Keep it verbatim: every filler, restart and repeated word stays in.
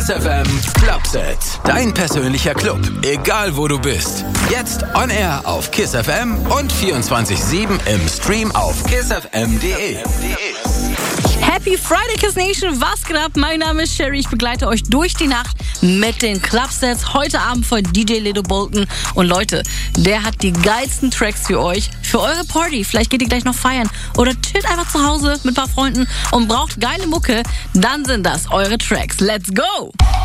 F M Clubset. Dein persönlicher Club, egal wo du bist. Jetzt on air auf Kiss F M und vierundzwanzig sieben im Stream auf kiss f m punkt d e. Happy Friday, Kiss Nation, was geht ab? Mein Name ist Sherry, ich begleite euch durch die Nacht mit den Clubsets. Heute Abend von D J Ledo Bolton. Und Leute, der hat die geilsten Tracks für euch, für eure Party. Vielleicht geht ihr gleich noch feiern oder chillt einfach zu Hause mit ein paar Freunden und braucht geile Mucke. Dann sind das eure Tracks. Let's go!